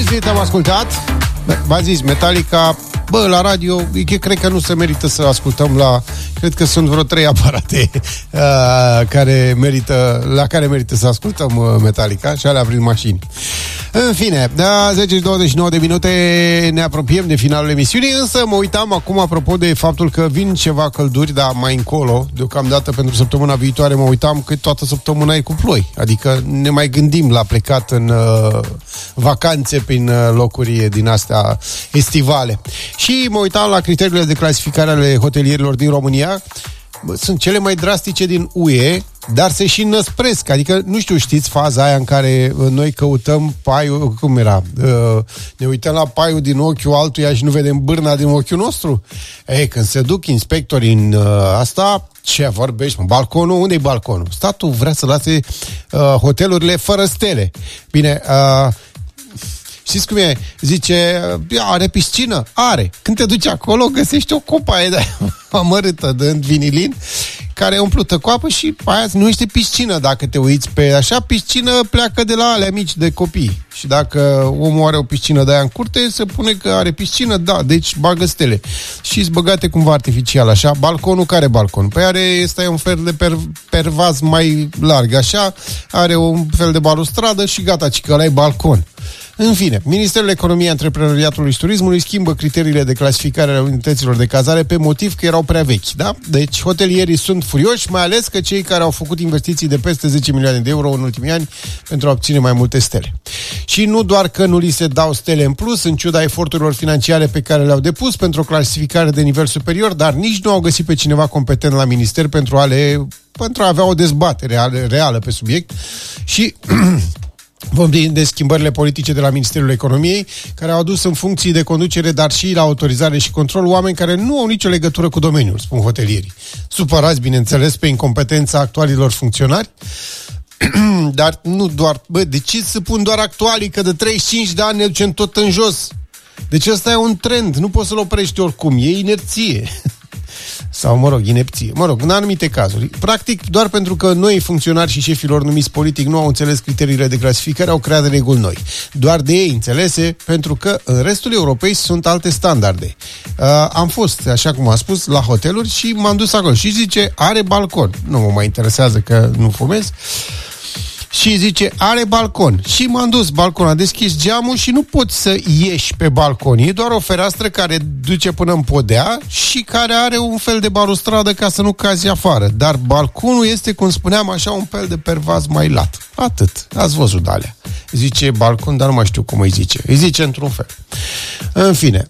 Street am ascultat. V-am zis, Metallica, la radio, cred că nu se merită să ascultăm la... Cred că sunt vreo 3 aparate la care merită să ascultăm Metallica și alea prin mașini. În fine, 10-29 de minute ne apropiem de finalul emisiunii, însă mă uitam acum apropo de faptul că vin ceva călduri, dar mai încolo, deocamdată pentru săptămâna viitoare mă uitam că toată săptămâna e cu ploi, adică ne mai gândim la plecat în vacanțe prin locuri din astea estivale. Și mă uitam la criteriile de clasificare ale hotelierilor din România. Sunt cele mai drastice din UE, dar se și năspresc. Adică, nu știu, știți faza aia în care noi căutăm paiul, cum era? Ne uităm la paiul din ochiul altuia și nu vedem bârna din ochiul nostru? Când se duc inspectorii în asta, ce vorbești, mă? Balconul? Unde-i balconul? Statul vrea să lase hotelurile fără stele. Bine, știți cum e? Zice, are piscină? Are. Când te duci acolo, găsești o copaie de amărâtă de vinilin care e umplută cu apă și aia nu este piscină. Dacă te uiți pe așa, piscină pleacă de la alea mici de copii. Și dacă omul are o piscină de aia în curte, se pune că are piscină, da, deci bagă stele. Și-s băgate cumva artificial, așa. Balconul, care balcon? Păi este un fel de pervaz mai larg, așa, are un fel de balustradă și gata, ci că ăla e balcon. În fine, Ministerul Economiei, Antreprenoriatului și Turismului schimbă criteriile de clasificare ale unităților de cazare pe motiv că erau prea vechi, da? Deci hotelierii sunt furioși, mai ales că cei care au făcut investiții de peste 10 milioane de euro în ultimii ani pentru a obține mai multe stele. Și nu doar că nu li se dau stele în plus, în ciuda eforturilor financiare pe care le-au depus pentru o clasificare de nivel superior, dar nici nu au găsit pe cineva competent la minister pentru a avea o dezbatere reală pe subiect și... Vorbim de schimbările politice de la Ministerul Economiei, care au adus în funcții de conducere, dar și la autorizare și control, oameni care nu au nicio legătură cu domeniul, spun hotelierii. Supărați, bineînțeles, pe incompetența actualilor funcționari, dar nu doar... de ce să pun doar actualii, că de 35 de ani ne ducem tot în jos? Deci ăsta e un trend, nu poți să-l oprești oricum, e inerție. Sau, mă rog, inepție. Mă rog, în anumite cazuri. Practic, doar pentru că noi, funcționari și șefilor numiți politic, nu au înțeles criteriile de clasificare, au creat reguli noi. Doar de ei înțelese, pentru că în restul Europei sunt alte standarde. Am fost, așa cum am spus, la hoteluri și m-am dus acolo. Și zice, are balcon. Nu mă mai interesează că nu fumez. Și zice, are balcon. Și m-am dus, balcon, a deschis geamul și nu poți să ieși pe balcon. E doar o fereastră care duce până în podea și care are un fel de balustradă ca să nu cazi afară. Dar balconul este, cum spuneam, așa un fel de pervaz mai lat. Atât. Ați văzut alea. Zice balcon, dar nu mai știu cum îi zice. Îi zice într-un fel. În fine,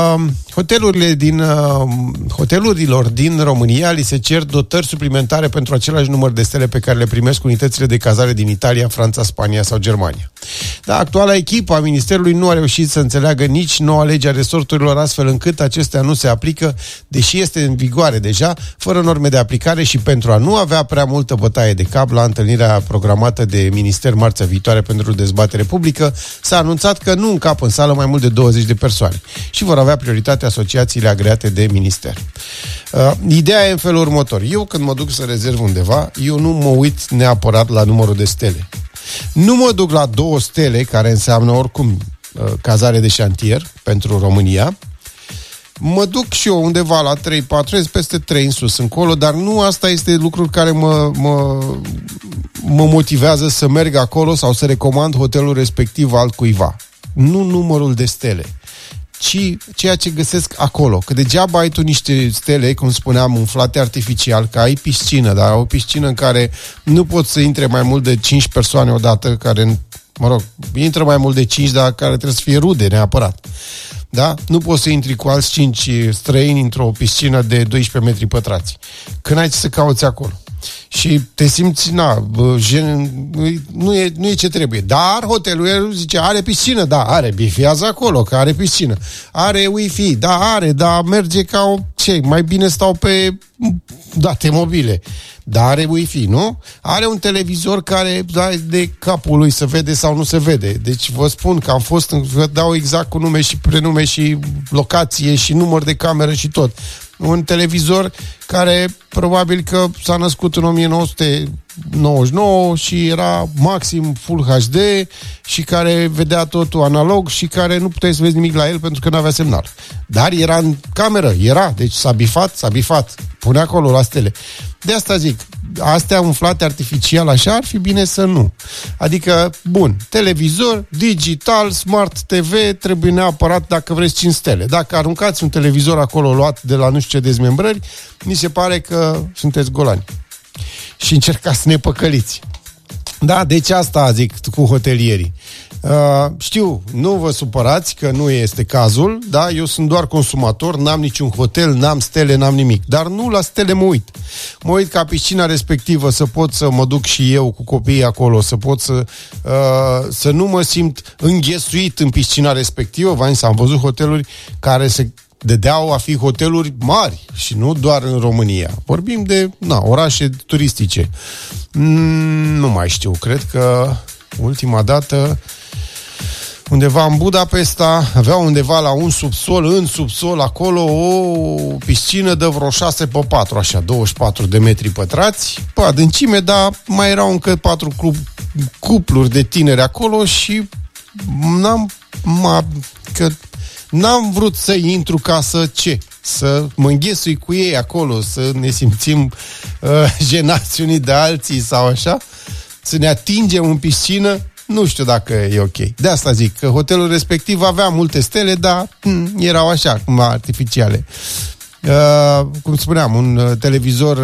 hotelurilor din România li se cer dotări suplimentare pentru același număr de stele pe care le primesc unitățile de cazare din Italia, Franța, Spania sau Germania. Dar actuala echipă a Ministerului nu a reușit să înțeleagă nici noua lege a resorturilor, astfel încât acestea nu se aplică, deși este în vigoare deja, fără norme de aplicare și pentru a nu avea prea multă bătaie de cap la întâlnirea programată de minister marțea viitoare pentru dezbatere publică, s-a anunțat că nu încap în sală mai mult de 20 de persoane și vor avea prioritate asociațiile agreate de minister. Ideea e în felul următor. Eu când mă duc să rezerv undeva, eu nu mă uit neapărat la numărul de stele. Nu mă duc la 2 stele, care înseamnă oricum cazare de șantier pentru România. Mă duc și eu undeva la 3-4, peste 3 în sus, încolo, dar nu asta este lucrul care mă motivează să merg acolo sau să recomand hotelul respectiv altcuiva. Nu numărul de stele, ci ceea ce găsesc acolo. Că degeaba ai tu niște stele, cum spuneam, umflate artificial, că ai piscină, dar o piscină în care nu poți să intre mai mult de 5 persoane odată, care, mă rog, intră mai mult de 5, dar care trebuie să fie rude neapărat. Da? Nu poți să intri cu alți 5 străini într-o piscină de 12 metri pătrați. Când ai să cauți acolo? Și te simți, nu e ce trebuie. Dar hotelul zice, are piscină, da, are, bifiază acolo, că are piscină. Are Wi-Fi, da, are, da, merge ca mai bine stau pe date mobile. Dar are Wi-Fi, nu? Are un televizor care de capul lui se vede sau nu se vede. Deci vă spun că am fost, vă dau exact cu nume și prenume și locație și număr de cameră și tot. Un televizor care probabil că s-a născut în 1999 și era maxim Full HD și care vedea totul analog și care nu puteai să vezi nimic la el pentru că nu avea semnal. Dar era în cameră, deci s-a bifat, punea acolo la stele. De asta zic, astea umflate artificial așa, ar fi bine să nu. Adică, bun, televizor, digital, Smart TV, trebuie neapărat dacă vreți 5 stele. Dacă aruncați un televizor acolo luat de la nu știu ce dezmembrări, mi se pare că sunteți golani. Și încercați să ne păcăliți. Da, deci asta zic cu hotelierii. Știu, nu vă supărați că nu este cazul, da? Eu sunt doar consumator, n-am niciun hotel, n-am stele, n-am nimic, dar nu la stele mă uit. Mă uit ca piscina respectivă să pot să mă duc și eu cu copiii acolo, să pot să nu mă simt înghesuit în piscina respectivă. Am văzut hoteluri care se dădeau a fi hoteluri mari și nu doar în România. Vorbim de orașe turistice. Nu mai știu, cred că ultima dată undeva în Budapesta aveau undeva la un subsol, în subsol acolo o piscină de vreo 6x4, așa, 24 de metri pătrați pe adâncime, dar mai erau încă 4 cupluri de tineri acolo și n-am vrut să intru ca să mă înghesui cu ei acolo, să ne simțim jenați unii de alții sau așa, să ne atingem în piscină. Nu știu dacă e ok. De asta zic că hotelul respectiv avea multe stele, dar erau așa, cum artificiale. Cum spuneam, un televizor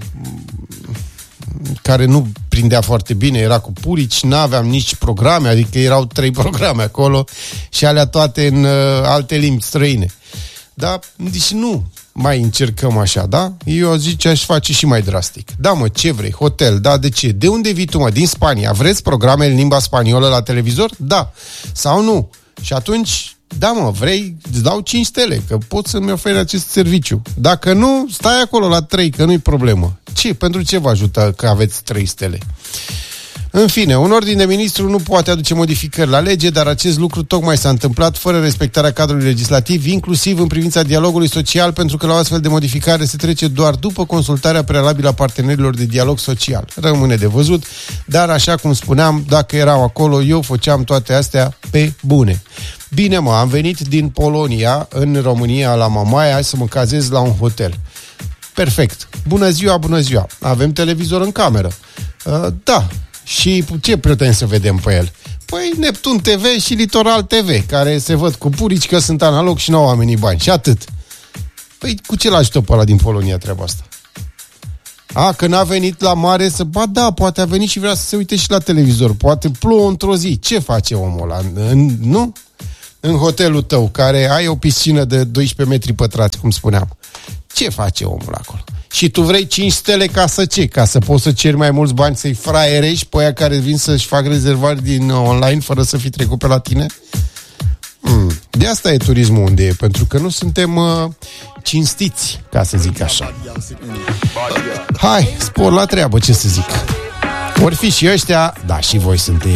care nu prindea foarte bine, era cu purici, n-aveam nici programe, adică erau 3 programe acolo și alea toate în alte limbi străine. Da? Deci nu mai încercăm așa, da? Eu zic aș face și mai drastic. Da, mă, ce vrei? Hotel, da, de ce? De unde vii tu, mă? Din Spania. Vreți programe în limba spaniolă la televizor? Da. Sau nu? Și atunci, da, mă, vrei? Îți dau 5 stele, că pot să-mi oferi acest serviciu. Dacă nu, stai acolo la 3, că nu-i problemă. Ce? Pentru ce vă ajută că aveți 3 stele? În fine, un ordin de ministru nu poate aduce modificări la lege, dar acest lucru tocmai s-a întâmplat fără respectarea cadrului legislativ, inclusiv în privința dialogului social, pentru că la o astfel de modificare se trece doar după consultarea prealabilă a partenerilor de dialog social. Rămâne de văzut, dar așa cum spuneam, dacă erau acolo, eu făceam toate astea pe bune. Bine, mă, am venit din Polonia, în România, la Mamaia, să mă cazez la un hotel. Perfect. Bună ziua, bună ziua. Avem televizor în cameră. Da. Și ce putem să vedem pe el? Păi Neptun TV și Litoral TV, care se văd cu purici că sunt analog și n-au oamenii bani. Și atât. Păi cu ce l-ajută pe ăla din Polonia treaba asta? Că n-a venit la mare să... Ba da, poate a venit și vrea să se uite și la televizor. Poate plouă într-o zi. Ce face omul ăla? Nu? În hotelul tău, care ai o piscină de 12 metri pătrați, cum spuneam. Ce face omul acolo? Și tu vrei 5 stele ca să ce? Ca să poți să ceri mai mulți bani, să-i fraierești pe aia care vin să-și fac rezervări din online fără să fi trecut pe la tine? De asta e turismul unde e, pentru că nu suntem cinstiți, ca să zic așa. Hai, spor la treabă, ce să zic. Ori fi și ăștia, da, și voi sunteți.